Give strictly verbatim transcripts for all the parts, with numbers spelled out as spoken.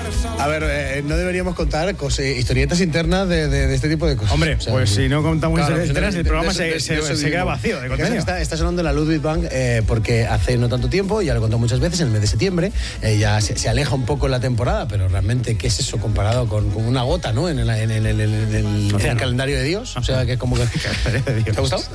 A ver, eh, no deberíamos contar cosas, historietas internas de, de, de este tipo de cosas. Hombre, o sea, pues si no contamos claro, historietas internas, el programa de, de, de, se, de, se, de se queda vacío de contenido. Está, está sonando la Ludwig Bank eh, porque hace no tanto tiempo, ya lo he contado muchas veces, en el mes de septiembre, eh, ya se, se aleja un poco la temporada, pero realmente, ¿qué es eso comparado con, con una gota, ¿no? En el, en el, en el, en el, en el calendario de Dios. O sea, que es como que... ¿Te ha gustado?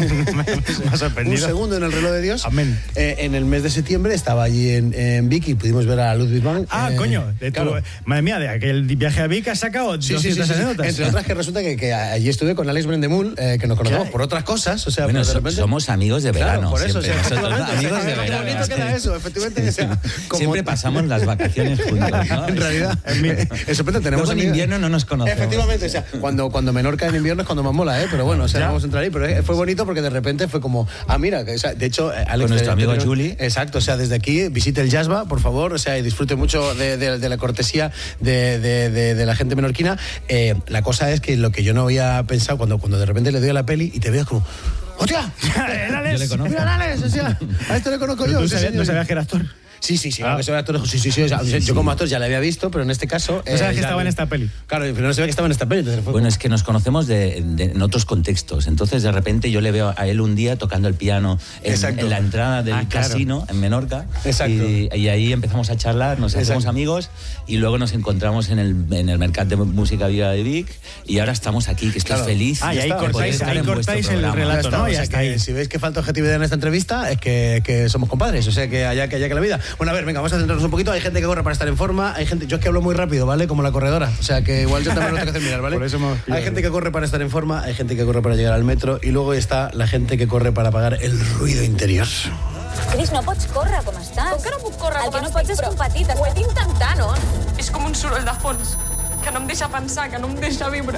Me ha sorprendido. Un segundo en el reloj de Dios. Amén. Eh, en el mes de septiembre estaba allí en, en Vic y pudimos ver a Ludwig Bank. Ah, eh, coño. De claro. tu, madre mía, de aquel viaje a Vic has sacado sí, doscientas sí, sí, sí. anécdotas. Entre otras que resulta que, que allí estuve con Alex Brendemul, eh, que nos conocemos por otras cosas. O sea, bueno, pero de so, repente... somos amigos de verano. Claro, por eso, siempre. o sea, Nosotros, amigos de qué verano. bonito queda eso, efectivamente. O sea, como... Siempre pasamos las vacaciones juntos, ¿no? En realidad, es sorprendente. Tenemos Luego en invierno no nos conocemos. Efectivamente, o sea, cuando, cuando Menorca en invierno es cuando más mola, ¿eh? Pero bueno, o sea, no vamos a entrar ahí. Pero fue bonito porque de repente fue como, ah, mira, o sea, de hecho, Alex... Con nuestro amigo Juli. Exacto, o sea, desde aquí visite el Jasba, por favor, o sea, y disfrute mucho de, de, de la cortesía de, de, de, de la gente menorquina. Eh, la cosa es que lo que yo no había pensado cuando, cuando de repente le doy a la peli y te veo como, ¡hostia! Yo le conozco. ¡Mira, Alex! O sea, a esto le conozco yo. ¿Tú Sí, sabías, señor. no sabías que era actor? Sí, sí, sí, Ah. que soy actor, sí, sí, sí, o sea, Sí, yo sí. como actor ya le había visto, pero en este caso... No sabes eh, que ya estaba le- en esta peli. Claro, pero no sabía que estaba en esta peli. Entonces fue Bueno, como- es que nos conocemos de, de- en otros contextos. Entonces, de repente, yo le veo a él un día tocando el piano en, Exacto. en la entrada del Ah, claro. casino en Menorca. Exacto. Y, y ahí empezamos a charlar, nos hacemos Exacto. amigos y luego nos encontramos en el, en el Mercat de Música Viva de Vic y ahora estamos aquí, que estoy Claro. feliz. Ah, y ahí de poder cortáis- estar ahí en vuestro cortáis el programa. relato, Ya está, ¿no? o Ya sea está que ahí. si veis que falta objetividad en esta entrevista es que, que somos compadres, o sea que allá que allá que la vida. Bueno, a ver, venga, vamos a centrarnos un poquito. Hay gente que corre para estar en forma, hay gente, yo es que hablo muy rápido, ¿vale? Como la corredora, o sea que igual yo también lo tengo que hacer mirar, ¿vale? Por eso hemos pillado. Hay gente que corre para estar en forma, hay gente que corre para llegar al metro y luego está la gente que corre para apagar el ruido interior. Cris, no pots córrer com estàs. Com que no puc córrer El com que no estic, pots és però competir. ho he d'intentar, no? És com un soroll de fons que no em deixa pensar, que no em deixa viure.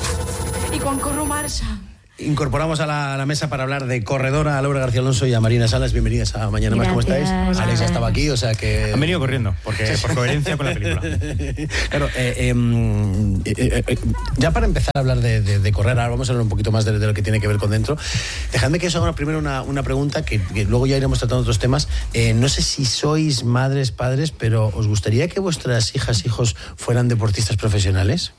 I quan corro marxa. Incorporamos a la, a la mesa para hablar de corredora a Laura García Alonso y a Marina Salas. Bienvenidas a Mañana Más. ¿Cómo estáis? Gracias. Alex ya estaba aquí, o sea que... Han venido corriendo, porque por coherencia con la película. Claro, eh, eh, eh, eh, ya para empezar a hablar de, de, de correr, ahora vamos a hablar un poquito más de, de lo que tiene que ver con dentro. Dejadme que os haga primero una, una pregunta que, que luego ya iremos tratando otros temas. Eh, no sé si sois madres, padres, pero ¿os gustaría que vuestras hijas, hijos fueran deportistas profesionales?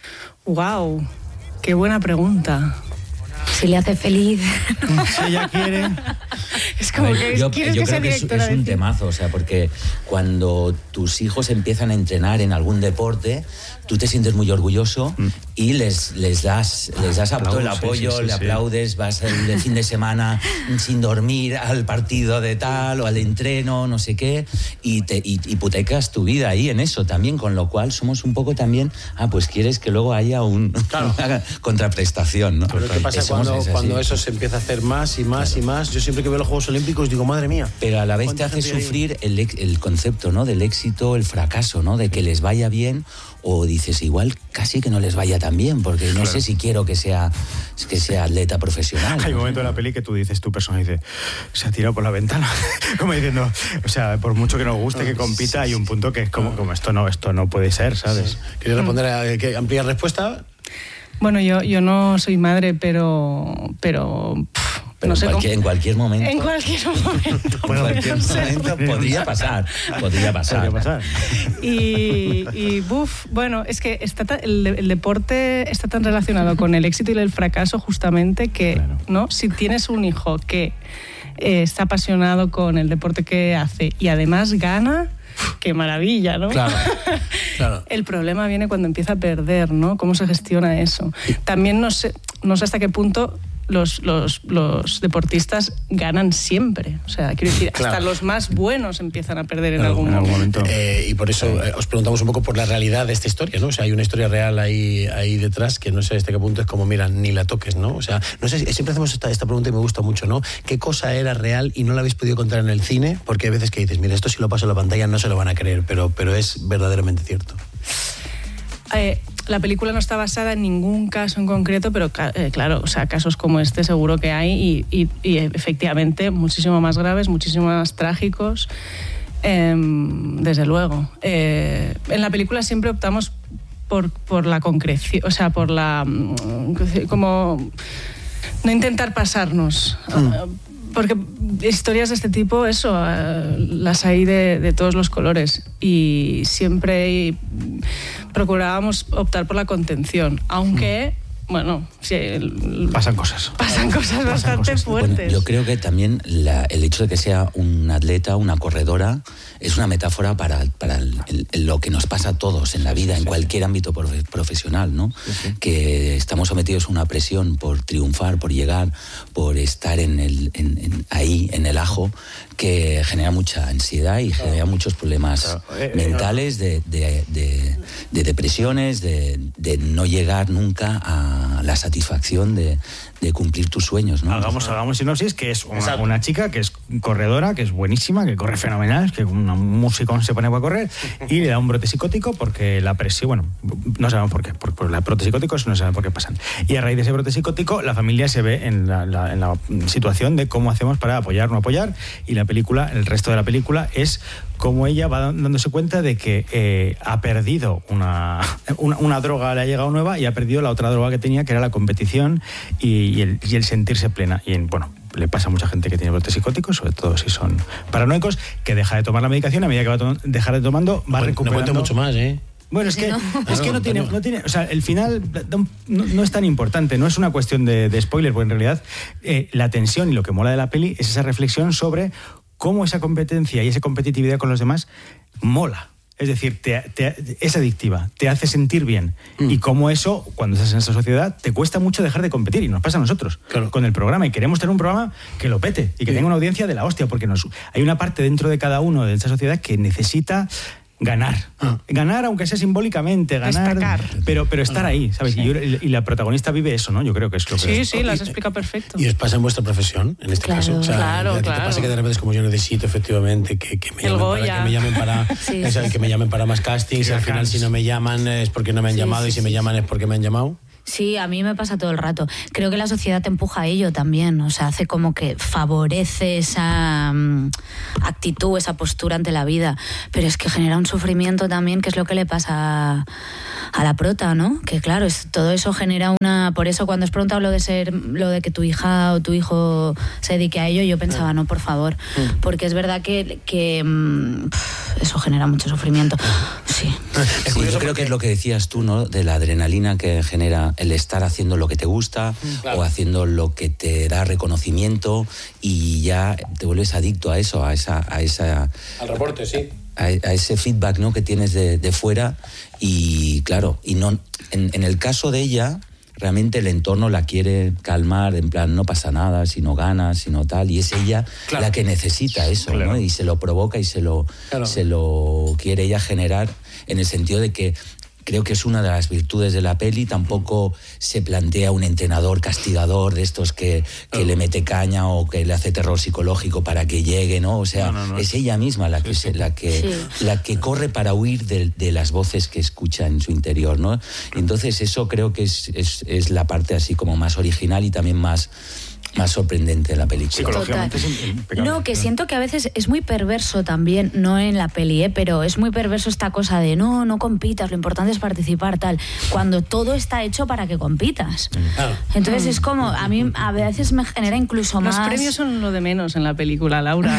Wow, qué buena pregunta. Si le hace feliz. Si ella quiere... Es como A ver, que yo quieres yo que sea creo que es, directora es de un cine. temazo, o sea, porque cuando tus hijos empiezan a entrenar en algún deporte, tú te sientes muy orgulloso Mm. y les, les das les das todo el Aplausos, sí, apoyo, sí, sí, le sí. aplaudes, vas el, el fin de semana sin dormir al partido de tal o al entreno, no sé qué, y te y, hipotecas tu vida ahí en eso también, con lo cual somos un poco también, ah, pues quieres que luego haya un, Claro. una contraprestación, ¿no? Pero ¿qué pasa Somos- cuando, es así. cuando eso se empieza a hacer más y más y más? Yo siempre que veo los Juegos Olímpicos digo, madre mía. Pero a la vez te ¿Cuánta hace gente hay? sufrir el, ex- el concepto, ¿no? Del éxito, el fracaso, ¿no? De que les vaya bien, o dices, igual casi que no les vaya tan bien, porque no Claro. sé si quiero que sea, que sea atleta profesional. Hay un ¿no? momento de la peli que tú dices, tu personaje dice, se ha tirado por la ventana. Como diciendo, o sea, por mucho que nos guste que compita, hay un punto que es como, como esto no, esto no puede ser, ¿sabes? ¿Queréis responder a que ampliar respuesta? Bueno, yo, yo no soy madre, pero... pero pff, Pero no sé en, cualquier, cómo... en cualquier momento. En cualquier momento. en cualquier no sé. momento podría pasar. Podría pasar. Podría pasar. Y, y buf, bueno, es que está ta- el, el deporte está tan relacionado con el éxito y el fracaso justamente que, Claro. ¿no? Si tienes un hijo que eh, está apasionado con el deporte que hace y además gana, qué maravilla, ¿no? Claro, claro. El problema viene cuando empieza a perder, ¿no? ¿Cómo se gestiona eso? También no sé, no sé hasta qué punto los, los, los deportistas ganan siempre. O sea, quiero decir, Claro. hasta los más buenos empiezan a perder en Claro, algún en algún momento. momento. Eh, y por eso eh, os preguntamos un poco por la realidad de esta historia, ¿no? O sea, hay una historia real ahí, ahí detrás que no sé hasta qué punto es como, mira, ni la toques, ¿no? O sea, no sé, si- siempre hacemos esta, esta pregunta y me gusta mucho, ¿no? ¿Qué cosa era real y no la habéis podido contar en el cine? Porque hay veces que dices, mira, esto si lo paso en la pantalla no se lo van a creer, pero, pero es verdaderamente cierto. Eh, la película no está basada en ningún caso en concreto, pero ca- eh, claro, o sea, casos como este seguro que hay y, y, y efectivamente muchísimo más graves, muchísimo más trágicos, eh, desde luego. Eh, en la película siempre optamos por, por la concreción, o sea, por la... mm, como... no intentar pasarnos. Mm. Uh, porque historias de este tipo, eso, eh, las hay de, de todos los colores y siempre procurábamos optar por la contención, aunque... Mm. Bueno, sí, el, pasan cosas. Pasan cosas bastante cosas. fuertes. Bueno, yo creo que también la, el hecho de que sea un atleta, una corredora, es una metáfora para, para el, el, lo que nos pasa a todos en la vida, sí, en cualquier sí. ámbito profe, profesional, ¿no? Sí, sí. Que estamos sometidos a una presión por triunfar, por llegar, por estar en el, en, en, ahí, en el ajo, que genera mucha ansiedad y claro. genera muchos problemas claro. eh, mentales, de, de, de, de depresiones, de, de no llegar nunca a la satisfacción de, de cumplir tus sueños, ¿no? Hagamos, hagamos sinopsis, que es una, una chica que es corredora, que es buenísima, que corre fenomenal, que un músico se pone a correr y le da un brote psicótico porque la presión, bueno, no sabemos por qué, por, por la brote psicótico no sabemos por qué pasan. Y a raíz de ese brote psicótico, la familia se ve en la, la, en la situación de cómo hacemos para apoyar o no apoyar, y la película, el resto de la película es cómo ella va dándose cuenta de que eh, ha perdido una, una, una droga, le ha llegado nueva, y ha perdido la otra droga que tenía, que era la competición y, y, el, y el sentirse plena. Y bueno, le pasa a mucha gente que tiene brotes psicóticos, sobre todo si son paranoicos, que deja de tomar la medicación, a medida que va a to- dejar de tomando, va no, recuperando... No cuento mucho más, ¿eh? Bueno, es que, no. es que no, tiene, no tiene... O sea, el final no, no es tan importante, no es una cuestión de, de spoiler, porque en realidad eh, la tensión y lo que mola de la peli es esa reflexión sobre cómo esa competencia y esa competitividad con los demás mola. Es decir, te, te, es adictiva, te hace sentir bien. Mm. Y cómo eso, cuando estás en esta sociedad, te cuesta mucho dejar de competir. Y nos pasa a nosotros, claro, con el programa. Y queremos tener un programa que lo pete y que sí. tenga una audiencia de la hostia, porque nos, hay una parte dentro de cada uno de esta sociedad que necesita... ganar, ah. ganar aunque sea simbólicamente, ganar, destacar, pero, pero estar ahí, ¿sabes? Sí. Y, yo, y la protagonista vive eso, ¿no? Yo creo que es lo que... Sí, es. sí, las explica perfecto. ¿Y os pasa en vuestra profesión, en este claro, caso? O sea, claro, ¿te claro. pasa que de repente es como yo necesito efectivamente que, que, me, llamen para, que me llamen para sí, o sea, sí, que me llamen para más castings, y al final si no me llaman es porque no me han sí, llamado sí, y si sí, me llaman es porque me han llamado? Sí, a mí me pasa todo el rato. Creo que la sociedad te empuja a ello también, o sea, hace como que favorece esa um, actitud, esa postura ante la vida, pero es que genera un sufrimiento también, que es lo que le pasa a, a la prota, ¿no? Que claro, es, todo eso genera una... Por eso cuando has preguntado lo de ser, lo de que tu hija o tu hijo se dedique a ello, yo pensaba, no, por favor, porque es verdad que, que um, eso genera mucho sufrimiento. Sí. Sí, yo creo que es lo que decías tú, ¿no? De la adrenalina que genera el estar haciendo lo que te gusta, claro, o haciendo lo que te da reconocimiento, y ya te vuelves adicto a eso, a esa... A esa al reporte, sí. A, a ese feedback, ¿no?, que tienes de, de fuera. Y claro, y no en, en el caso de ella, realmente el entorno la quiere calmar, en plan, no pasa nada, si no ganas, si no tal, y es ella claro, la que necesita eso, claro, ¿no? Y se lo provoca y se lo, claro, se lo quiere ella generar, en el sentido de que creo que es una de las virtudes de la peli. Tampoco se plantea un entrenador castigador de estos que, que oh. le mete caña o que le hace terror psicológico para que llegue, ¿no? O sea, no, no, no. es ella misma la que, sí, sí. La, que sí. la que corre para huir de, de las voces que escucha en su interior, ¿no? Entonces eso creo que es, es, es la parte así como más original y también más... más sorprendente de la película. Psicológicamente es impecable. No, que siento que a veces es muy perverso también, no en la peli, ¿eh? Pero es muy perverso esta cosa de no, no compitas, lo importante es participar, tal, cuando todo está hecho para que compitas. Claro. Entonces es como, a mí a veces me genera incluso Los más... Los premios son lo de menos en la película, Laura.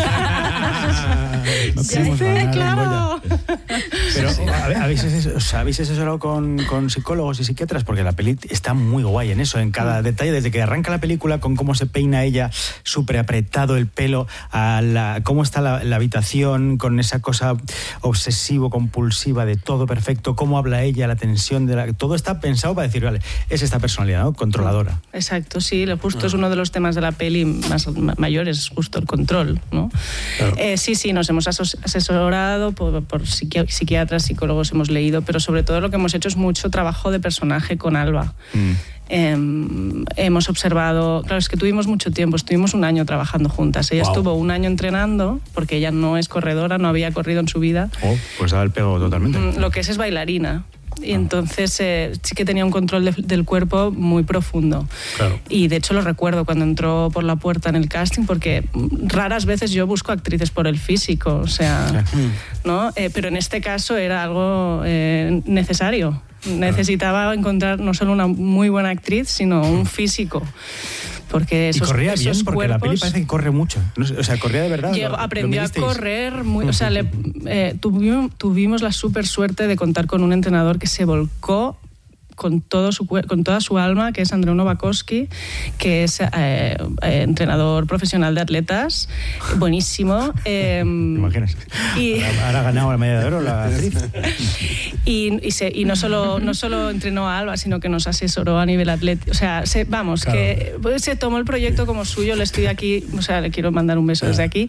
No sí, sí, claro. Pero ¿habéis, ¿habéis asesorado con, con psicólogos y psiquiatras? Porque la peli está muy guay en eso, en cada detalle, desde que arranca la película, con cómo se peina ella, súper apretado el pelo, a la, cómo está la, la habitación, con esa cosa obsesivo-compulsiva de todo perfecto, cómo habla ella, la tensión, de la, todo está pensado para decir, vale, es esta personalidad, ¿no? Controladora. Exacto, sí, justo ah. es uno de los temas de la peli más mayores, justo el control, ¿no? Claro. Eh, sí, sí, nos hemos asesorado por, por psiqui- psiquiatras, psicólogos, hemos leído, pero sobre todo lo que hemos hecho es mucho trabajo de personaje con Alba. Mm. Eh, hemos observado, claro, es que tuvimos mucho tiempo, estuvimos un año trabajando juntas. Ella wow. estuvo un año entrenando, porque ella no es corredora, no había corrido en su vida. Oh, pues daba el pego totalmente. Lo que es es bailarina. Y entonces eh, sí que tenía un control de, del cuerpo muy profundo. Claro. Y de hecho lo recuerdo cuando entró por la puerta en el casting, porque raras veces yo busco actrices por el físico, o sea, ¿no? Eh, pero en este caso era algo eh, necesario. Necesitaba encontrar no solo una muy buena actriz, sino un físico. porque esos, y corría esos bien, porque cuerpos, la peli parece que corre mucho. No sé, o sea, corría de verdad. Llegó, ¿Lo, aprendió lo a correr, muy, o sea, le, eh, tuvimos, tuvimos la súper suerte de contar con un entrenador que se volcó con, todo su, con toda su alma, que es Andreu Novakoski, que es eh, eh, entrenador profesional de atletas, buenísimo. Eh, Imaginas. Y, ahora, ahora ha ganado la medalla de oro la actriz. y, y, se, y no, solo, no solo entrenó a Alba, sino que nos asesoró a nivel atlético. O sea, se, vamos, claro. que pues, se tomó el proyecto como suyo, le estoy aquí, o sea, le quiero mandar un beso claro. desde aquí.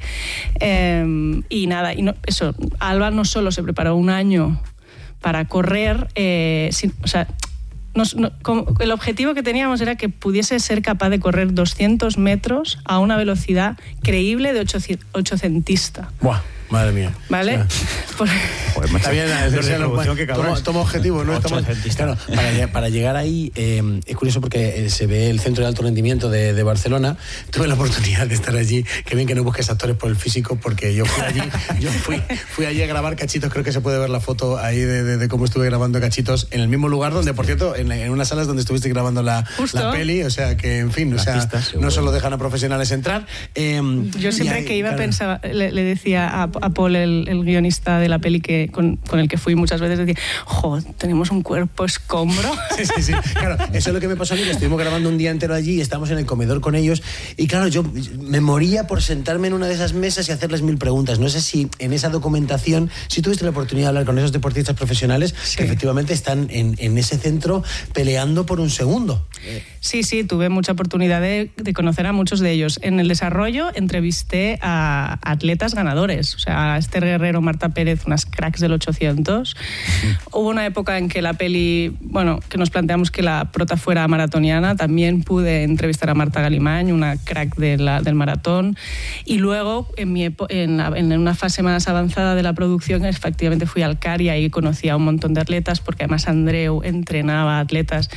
Eh, y nada, y no, eso, Alba no solo se preparó un año para correr, eh, sin, o sea, Nos, no, como, el objetivo que teníamos era que pudiese ser capaz de correr doscientos metros a una velocidad creíble de ochocentista. Buah, madre mía. ¿Vale? Por... Joder, está bien la descripción que toma, toma objetivo, ¿no? Estamos, claro, para, para llegar ahí, eh, es curioso porque se ve el centro de alto rendimiento de, de Barcelona. Tuve la oportunidad de estar allí. Qué bien que no busques actores por el físico, porque yo fui allí, yo fui, fui allí a grabar cachitos. Creo que se puede ver la foto ahí de, de, de cómo estuve grabando cachitos en el mismo lugar donde, por cierto, en, en unas salas donde estuviste grabando la, la peli. O sea, que, en fin, o sea, pistas, no solo dejan a profesionales entrar. Eh, yo siempre ahí, que iba claro. pensaba, le, le decía a, a Paul, el, el guionista de la peli que con, con el que fui muchas veces, decía, jo, tenemos un cuerpo escombro. Sí, sí, sí. Claro, eso es lo que me pasó a mí, que estuvimos grabando un día entero allí y estábamos en el comedor con ellos y claro, yo me moría por sentarme en una de esas mesas y hacerles mil preguntas. No sé si en esa documentación, si tuviste la oportunidad de hablar con esos deportistas profesionales sí. que efectivamente están en, en ese centro peleando por un segundo. Sí, sí, tuve mucha oportunidad de, de conocer a muchos de ellos. En el desarrollo entrevisté a atletas ganadores, o sea, a Esther Guerrero, Marta Pérez, unas cracks del ochocientos. Hubo una época en que la peli, bueno, que nos planteamos que la prota fuera maratoniana. También pude entrevistar a Marta Galimañ, una crack de la, del maratón. Y luego, en, mi epo- en, la, en una fase más avanzada de la producción, efectivamente fui al C A R y ahí conocí a un montón de atletas, porque además Andreu entrenaba atletas,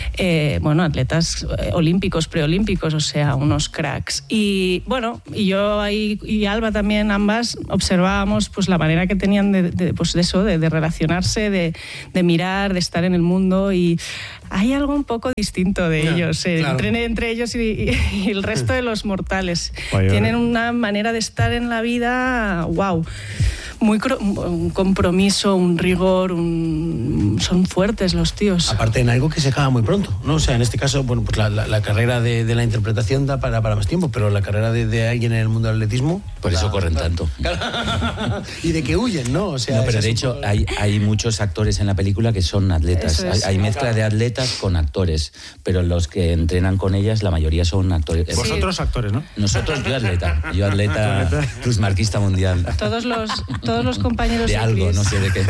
eh, bueno, atletas olímpicos, preolímpicos, o sea, unos cracks. Y bueno, y yo ahí y Alba también, ambas, observábamos pues la manera que tenían de, de, pues, de eso, de, de relacionarse, de, de mirar, de estar en el mundo, y hay algo un poco distinto de yeah, ellos, eh, claro. entre, entre ellos y, y, y el resto de los mortales. Vaya. Tienen una manera de estar en la vida, wow, muy un compromiso, un rigor, un, son fuertes los tíos. Aparte en algo que se acaba muy pronto, ¿no? O sea, en este caso, bueno, pues la, la, la carrera de, de la interpretación da para, para más tiempo, pero la carrera de, de alguien en el mundo del atletismo... Por eso la, corren la, tanto. Y de que huyen, ¿no? O sea, no, pero de hecho poco... hay, hay muchos actores en la película que son atletas. Es, hay, hay mezcla claro. de atletas con actores, pero los que entrenan con ellas, la mayoría son actores. Sí. Vosotros actores, ¿no? Nosotros, yo atleta. Yo atleta, plusmarquista mundial. Todos los, todos los compañeros de algo, Chris. No sé de qué.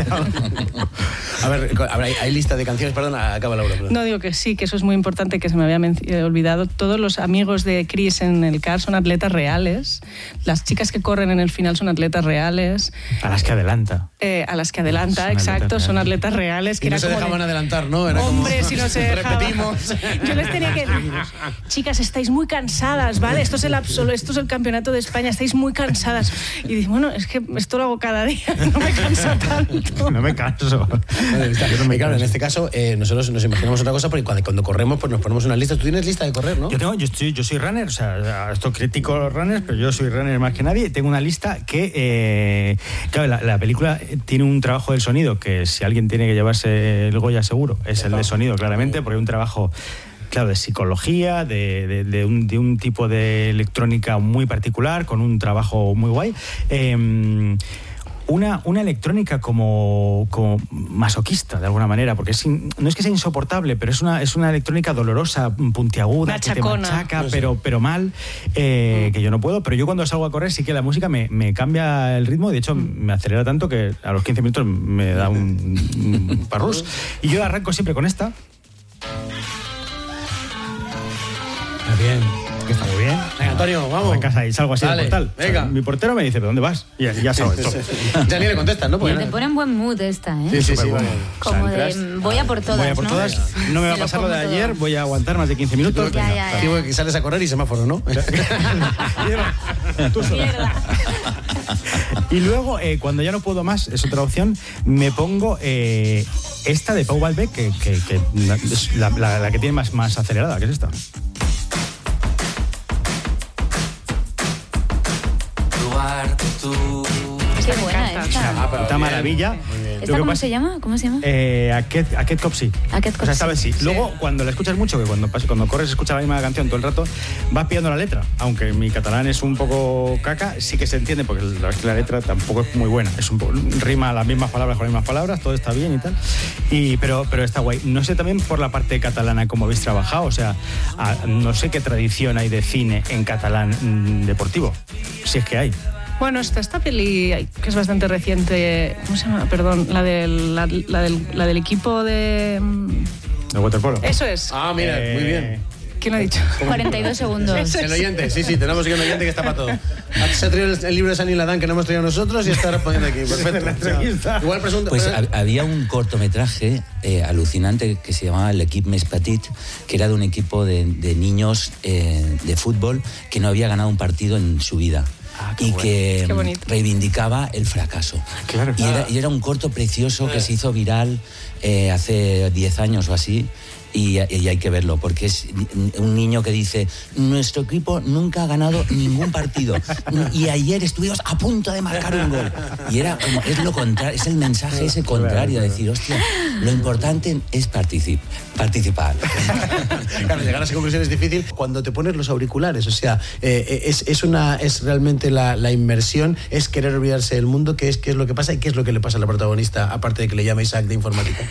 A ver, ¿hay, hay lista de canciones? Perdón, acaba Laura. Perdón. No, digo que sí, que eso es muy importante, que se me había men- olvidado. Todos los amigos de Chris en el C A R son atletas reales. Las chicas que corren en el final son atletas reales. A las que adelanta. Eh, a las que adelanta, son exacto, atletas son atletas reales. Que y no era se como dejaban de... adelantar, ¿no? Era Hombre, como... si no se dejaban. Repetimos. Yo les tenía que decir, chicas, estáis muy cansadas, ¿vale? Esto es el absol- esto es el campeonato de España, estáis muy cansadas. Y dices, bueno, es que esto lo hago cada día, no me cansa tanto. No me canso. Vale, está, no me claro, en este caso, eh, nosotros nos imaginamos otra cosa, porque cuando, cuando corremos, pues nos ponemos una lista. Tú tienes lista de correr, ¿no? Yo tengo, yo estoy, yo soy runner, o sea, esto critico los runners, pero yo soy runner más que nadie. Tengo una lista que, eh, claro, la, la película tiene un trabajo del sonido que si alguien tiene que llevarse el Goya seguro es el de sonido, claramente, porque hay un trabajo, claro, de psicología, de, de, de, un, de un tipo de electrónica muy particular, con un trabajo muy guay. Eh, Una, una electrónica como, como masoquista, de alguna manera, porque es in, no es que sea insoportable, pero es una, es una electrónica dolorosa, puntiaguda, Machacona. que te machaca, no sé. pero, pero mal, eh, mm. que yo no puedo. Pero yo cuando salgo a correr sí que la música me, me cambia el ritmo, de hecho mm. me acelera tanto que a los quince minutos me da un, un parrús. Y yo arranco siempre con esta. Está bien. Que está muy bien. Venga, Antonio, vamos. En casa y salgo así Dale, del portal. Venga. O sea, mi portero me dice, ¿pero dónde vas? Y ya, ya sabes todo. Ya ni le contestas, ¿no? Porque te pone en buen mood esta, ¿eh? Sí, sí, sí. Vale. Como o sea, de, voy a por todas, Voy a por ¿no? todas. No me va a pasar lo de ayer, voy a aguantar más de quince minutos. Ya, ya, ya. Digo que sales a correr y semáforo, ¿no? Tú sola. Y luego, eh, cuando ya no puedo más, es otra opción, me pongo eh, esta de Pau Balbec, que, que, que es la, la, la que tiene más, más acelerada, que es esta. bien, maravilla. ¿Esta cómo se llama? ¿Cómo se llama? Eh, Aquest, Aquest Cop sí. Aquest Cop O sea, esta sí. vez sí. Sí. Luego, cuando la escuchas mucho, que cuando, pas- cuando corres escuchas la misma canción todo el rato, vas pillando la letra. Aunque mi catalán es un poco caca, sí que se entiende, porque la verdad es que la letra tampoco es muy buena. Es un poco, rima las mismas palabras con las mismas palabras, todo está bien y tal. Y, pero, pero está guay. No sé también por la parte catalana cómo habéis trabajado. O sea, a- no sé qué tradición hay de cine en catalán mm, deportivo. Si es que hay. Bueno, está esta peli que es bastante reciente, ¿cómo se llama? Perdón, la del, la, la del, la del equipo de... ¿De waterpolo? Eso es. Ah, mira, Eh, muy bien. ¿Quién lo ha dicho? cuarenta y dos segundos. El oyente, sí, sí, tenemos aquí un oyente que está para todo. Se ha traído el, el libro de San Ladán que no hemos traído nosotros y está respondiendo aquí. Perfecto. O sea, igual pregunta. Pues pero- hab- había un cortometraje eh, alucinante que se llamaba El Equipe Més Petit, que era de un equipo de, de niños eh, de fútbol que no había ganado un partido en su vida. Ah, qué y bueno. que Qué mm, bonito. reivindicaba el fracaso. Claro. Y era, y era un corto precioso que se hizo viral eh, hace diez años o así. Y, y hay que verlo, porque es un niño que dice: nuestro equipo nunca ha ganado ningún partido y ayer estuvimos a punto de marcar un gol. Y era como, es lo contrario, es el mensaje ese contrario, de decir, hostia, lo importante es particip, participar. Claro, llegar a esa conclusión es difícil cuando te pones los auriculares. O sea, eh, es, es, una, es realmente la, la inmersión, es querer olvidarse del mundo, qué es, qué es lo que pasa y qué es lo que le pasa a la protagonista, aparte de que le llame Isaac de informática.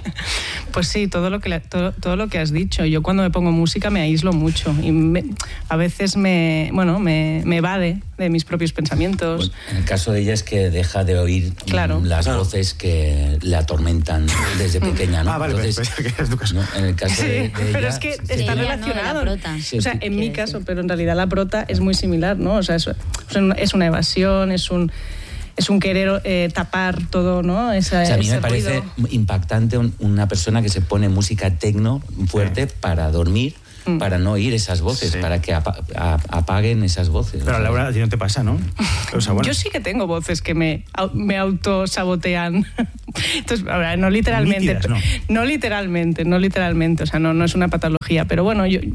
Pues sí, todo lo que le- todo, todo lo que has dicho. Yo cuando me pongo música me aíslo mucho y me- a veces me, bueno, me, me evade de mis propios pensamientos. Bueno, en el caso de ella es que deja de oír Claro. mm, las Claro. voces que le atormentan desde pequeña, ¿no? Ah, vale, Entonces, pensé que era tu caso. ¿no? En el caso Sí, de, de pero ella, es que sí, está ella, ¿no? De la relacionado. prota. Sí, O sea, sí. en mi caso, pero en realidad la prota es muy similar, ¿no? O sea, es, es una evasión, es un es un querer eh, tapar todo, ¿no? Esa, O sea, a mí ese me parece ruido. impactante un- una persona que se pone música tecno fuerte para dormir, Mm. para no oír esas voces, Sí. para que apa- a- apaguen esas voces. Pero O sea, Laura, a ti no te pasa, ¿no? O sea, bueno. Yo sí que tengo voces que me, au- me autosabotean. Entonces, ahora, no literalmente. Nítidas, ¿no? No literalmente, no literalmente. O sea, no, no es una patología. Pero bueno, yo.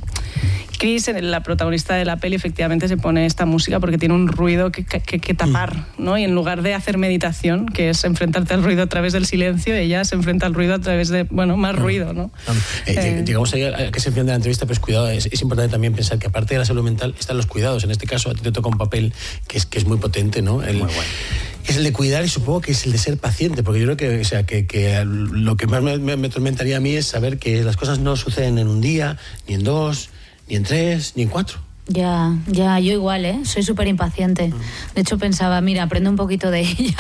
Chris, la protagonista de la peli, efectivamente se pone esta música porque tiene un ruido que, que, que tapar, ¿no? Y en lugar de hacer meditación, que es enfrentarte al ruido a través del silencio, ella se enfrenta al ruido a través de, bueno, más ruido, ¿no? Eh, Eh, Llegamos ahí a que se entiende la entrevista, pero es cuidado, es, es importante también pensar que aparte de la salud mental están los cuidados. En este caso a ti te toca un papel que es, que es muy potente, ¿no? El, es el de cuidar y supongo que es el de ser paciente, porque yo creo que, o sea, que, que lo que más me, me, me atormentaría a mí es saber que las cosas no suceden en un día, ni en dos, ni en tres, ni en cuatro. Ya, ya, yo igual, ¿eh? Soy súper impaciente. De hecho pensaba, mira, aprendo un poquito de ella.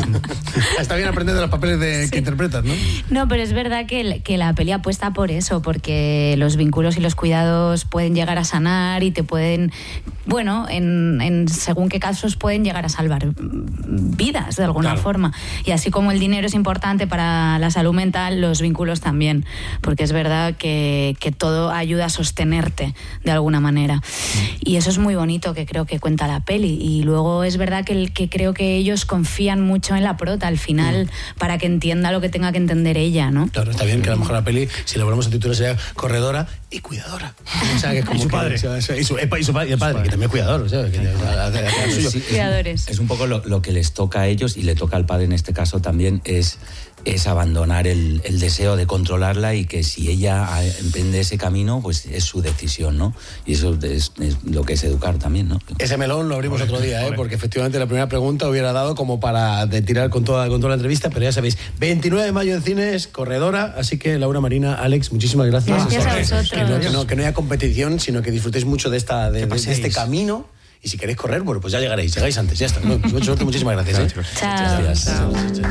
Está bien aprender de los papeles de, Sí. que interpretas, ¿no? No, pero es verdad que, que la peli apuesta por eso, porque los vínculos y los cuidados pueden llegar a sanar y te pueden, bueno, en, en según qué casos pueden llegar a salvar vidas de alguna Claro. forma. Y así como el dinero es importante para la salud mental, los vínculos también, porque es verdad que, que todo ayuda a sostenerte de alguna manera. Y eso es muy bonito que creo que cuenta la peli. Y luego es verdad que, el, que creo que ellos confían mucho en la prota al final para que entienda lo que tenga que entender ella, ¿no? Claro, está bien que a lo mejor la peli, si lo ponemos en título, sería corredora y cuidadora. O sea, que es como Y su que- padre. o sea, y su, y su padre, y el padre, que también es cuidador, o sea, que hace- hace lo suyo. Sí, es- Cuidadores. Es un poco lo, lo que les toca a ellos y le toca al padre en este caso también, es, es abandonar el, el deseo de controlarla y que si ella ah, emprende ese camino, pues es su decisión, ¿no? Y eso es, es lo que es educar también, ¿no? Ese melón lo abrimos otro día, ¿eh? Porque efectivamente la primera pregunta hubiera dado como para de tirar con toda, con toda la entrevista, pero ya sabéis, veintinueve de mayo en cines, corredora, así que Laura, Marina, Alex, muchísimas gracias. Gracias a Que- vosotros. Que no, que no, que no haya competición, sino que disfrutéis mucho de, esta, de, de- de este paséis. camino. Y si queréis correr, bueno, pues ya llegaréis, llegáis antes, ya está. Mucha suerte, muchísimas gracias. ¿eh? Chao. Gracias. Chao, chao, chao.